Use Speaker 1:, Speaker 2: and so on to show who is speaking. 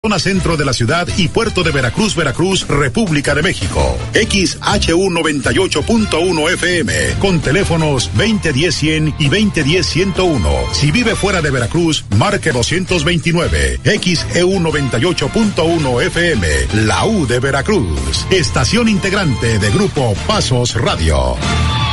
Speaker 1: Zona centro de la ciudad y puerto de Veracruz, República de México. XHU 98.1 FM, con teléfonos 2010-100 y 2010-101. Si vive fuera de Veracruz, marque 229. XEU 98.1 FM, la U de Veracruz. Estación integrante de Grupo Pasos Radio.